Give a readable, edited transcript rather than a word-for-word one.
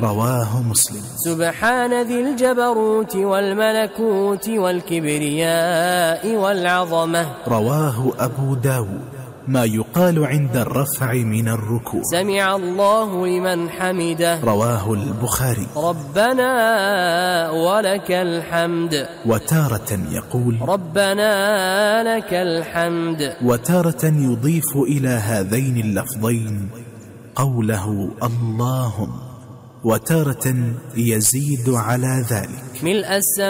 رواه مسلم. سبحان ذي الجبروت والملكوت والكبرياء والعظمة. رواه أبو داود. ما يقال عند الرفع من الركوع. سمع الله لمن حمده. رواه البخاري. ربنا ولك الحمد. وتارة يقول ربنا لك الحمد. وتارة يضيف إلى هذين اللفظين قوله اللهم، وتارة يزيد على ذلك. ملء السماء